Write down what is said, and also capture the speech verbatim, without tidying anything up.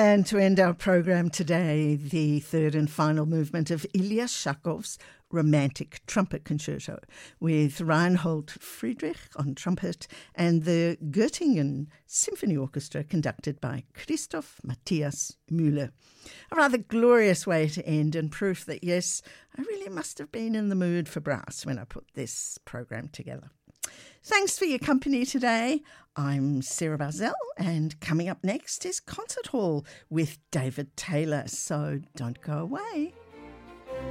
And to end our program today, the third and final movement of Ilya Shakhov's Romantic Trumpet Concerto with Reinhold Friedrich on trumpet and the Göttingen Symphony Orchestra conducted by Christoph Matthias Müller. A rather glorious way to end and proof that, yes, I really must have been in the mood for brass when I put this program together. Thanks for your company today. I'm Sarah Barzell, and coming up next is Concert Hall with David Taylor, so don't go away.